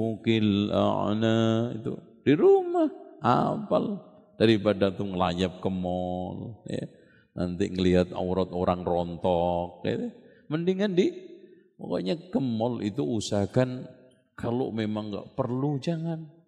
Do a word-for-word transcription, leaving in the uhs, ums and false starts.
mukil a'na itu di rumah hafal daripada tuh ngelayap ke mall ya. Nanti ngelihat aurat orang rontok ya. Mendingan di pokoknya ke mall itu usahakan kalau memang enggak perlu jangan.